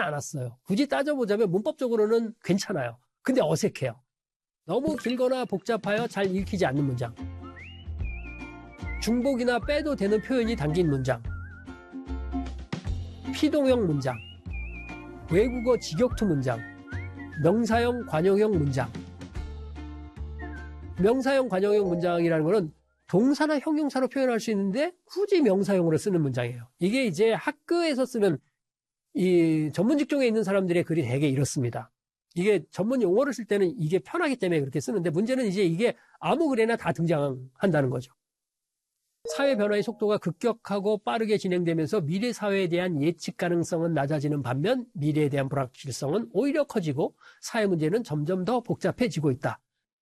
않았어요. 굳이 따져보자면 문법적으로는 괜찮아요. 근데 어색해요. 너무 길거나 복잡하여 잘 읽히지 않는 문장. 중복이나 빼도 되는 표현이 담긴 문장. 피동형 문장. 외국어 직역투 문장. 명사형 관용형 문장. 명사형 관용형 문장이라는 거는 동사나 형용사로 표현할 수 있는데 굳이 명사형으로 쓰는 문장이에요. 이게 이제 학교에서 쓰는 이 전문 직종에 있는 사람들의 글이 되게 이렇습니다. 이게 전문 용어를 쓸 때는 이게 편하기 때문에 그렇게 쓰는데 문제는 이제 이게 아무 글에나 다 등장한다는 거죠. 사회 변화의 속도가 급격하고 빠르게 진행되면서 미래 사회에 대한 예측 가능성은 낮아지는 반면 미래에 대한 불확실성은 오히려 커지고 사회 문제는 점점 더 복잡해지고 있다.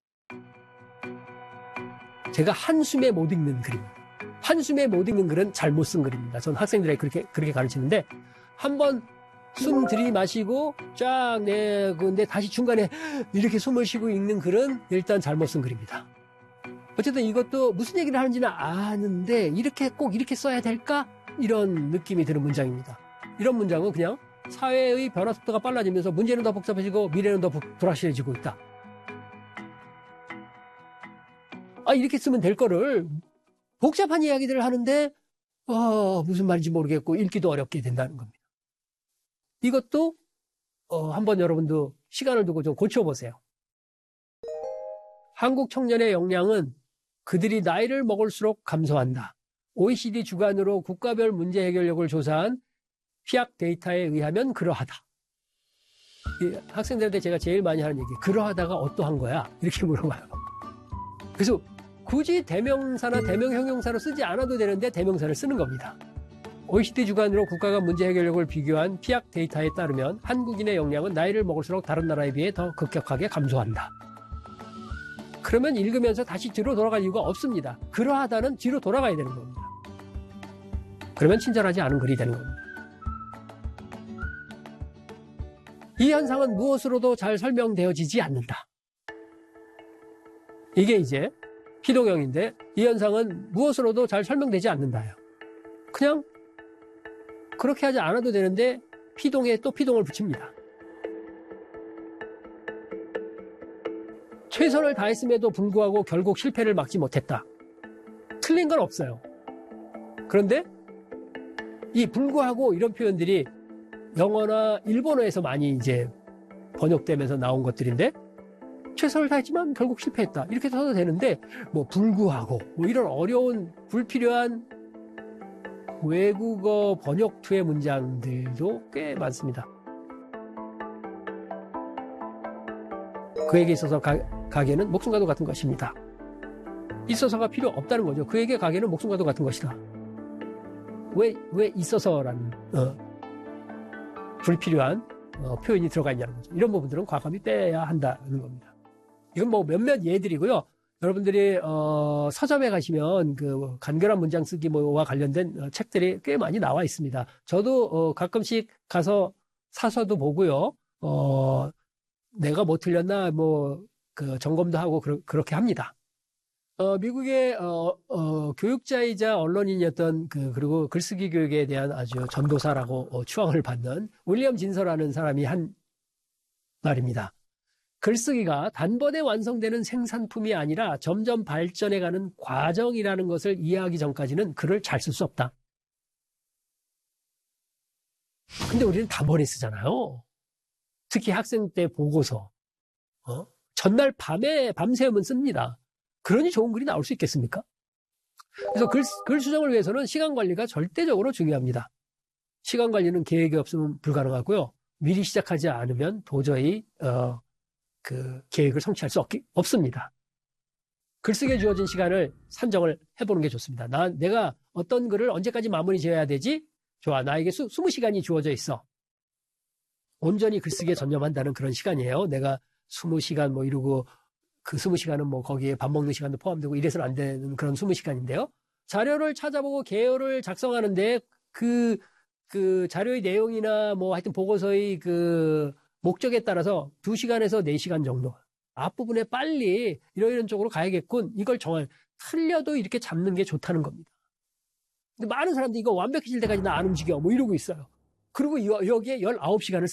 제가 한숨에 못 읽는 글입니다. 한숨에 못 읽는 글은 잘못 쓴 글입니다. 전 학생들에게 그렇게 가르치는데 한번 숨 들이마시고 쫙 내고 다시 중간에 이렇게 숨을 쉬고 읽는 글은 일단 잘못 쓴 글입니다. 어쨌든 이것도 무슨 얘기를 하는지는 아는데 이렇게 꼭 이렇게 써야 될까? 이런 느낌이 드는 문장입니다. 이런 문장은 그냥 사회의 변화 속도가 빨라지면서 문제는 더 복잡해지고 미래는 더 불확실해지고 있다. 이렇게 쓰면 될 거를 복잡한 이야기들을 하는데 무슨 말인지 모르겠고 읽기도 어렵게 된다는 겁니다. 이것도 한번 여러분도 시간을 두고 좀 고쳐보세요. 한국 청년의 역량은 그들이 나이를 먹을수록 감소한다. OECD 주관으로 국가별 문제 해결력을 조사한 피악 데이터에 의하면 그러하다. 학생들한테 제가 제일 많이 하는 얘기, 그러하다가 어떠한 거야? 이렇게 물어봐요. 그래서 굳이 대명사나 대명형용사로 쓰지 않아도 되는데 대명사를 쓰는 겁니다. OECD 주관으로 국가가 문제 해결력을 비교한 피악 데이터에 따르면 한국인의 역량은 나이를 먹을수록 다른 나라에 비해 더 급격하게 감소한다. 그러면 읽으면서 다시 뒤로 돌아갈 이유가 없습니다. 그러하다는 뒤로 돌아가야 되는 겁니다. 그러면 친절하지 않은 글이 되는 겁니다. 이 현상은 무엇으로도 잘 설명되어지지 않는다. 이게 이제 피동형인데 이 현상은 무엇으로도 잘 설명되지 않는다요. 그냥 그렇게 하지 않아도 되는데 피동에 또 피동을 붙입니다. 최선을 다했음에도 불구하고 결국 실패를 막지 못했다. 틀린 건 없어요. 그런데 이 불구하고 이런 표현들이 영어나 일본어에서 많이 이제 번역되면서 나온 것들인데 최선을 다했지만 결국 실패했다. 이렇게 써도 되는데 불구하고 이런 어려운 불필요한 외국어 번역투의 문장들도 꽤 많습니다. 그에게 있어서 가게는 목숨과도 같은 것입니다. 있어서가 필요 없다는 거죠. 그에게 가게는 목숨과도 같은 것이다. 왜 있어서라는 불필요한 표현이 들어가 있냐는 거죠. 이런 부분들은 과감히 빼야 한다는 겁니다. 이건 몇몇 예들이고요. 여러분들이 서점에 가시면 그 간결한 문장 쓰기와 관련된 책들이 꽤 많이 나와 있습니다. 저도 가끔씩 가서 사서도 보고요. 내가 뭐 틀렸나 그 점검도 하고 그렇게 합니다. 미국의 교육자이자 언론인이었던 그리고 글쓰기 교육에 대한 아주 전도사라고 추앙을 받는 윌리엄 진서라는 사람이 한 말입니다. 글쓰기가 단번에 완성되는 생산품이 아니라 점점 발전해가는 과정이라는 것을 이해하기 전까지는 글을 잘 쓸 수 없다. 근데 우리는 단번에 쓰잖아요. 특히 학생 때 보고서. 전날 밤새우면 씁니다. 그러니 좋은 글이 나올 수 있겠습니까? 그래서 글 수정을 위해서는 시간 관리가 절대적으로 중요합니다. 시간 관리는 계획이 없으면 불가능하고요. 미리 시작하지 않으면 도저히 그 계획을 성취할 수 없습니다. 글쓰기에 주어진 시간을 산정을 해보는 게 좋습니다. 내가 어떤 글을 언제까지 마무리 지어야 되지? 좋아, 나에게 20시간이 주어져 있어. 온전히 글쓰기에 전념한다는 그런 시간이에요. 내가 20시간 이러고 그 20시간은 거기에 밥 먹는 시간도 포함되고 이래서는 안 되는 그런 20시간인데요. 자료를 찾아보고 개요를 작성하는데 그 자료의 내용이나 하여튼 보고서의 그 목적에 따라서 2시간에서 4시간 정도. 앞부분에 빨리 이런 쪽으로 가야겠군. 이걸 틀려도 이렇게 잡는 게 좋다는 겁니다. 근데 많은 사람들이 이거 완벽해질 때까지 나 안 움직여. 이러고 있어요. 그리고 여기에 19시간을